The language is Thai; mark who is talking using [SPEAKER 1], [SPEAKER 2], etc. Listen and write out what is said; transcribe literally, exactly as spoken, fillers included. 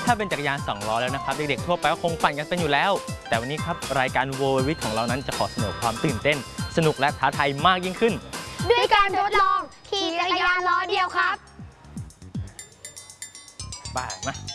[SPEAKER 1] ถ้าเป็นจักรยานสองล้อแล้วนะครับเด็กๆทั่วไปก็คงปั่นกันเป็นอยู่แล้วแต่วันนี้ครับรายการโววิทของเรานั้นจะขอเสนอความตื่นเต้นสนุกและท้าทายมากยิ่งขึ้น
[SPEAKER 2] ด้วยการทดลองขี่จักรยานล้อเดียวครับ
[SPEAKER 1] บ้ามา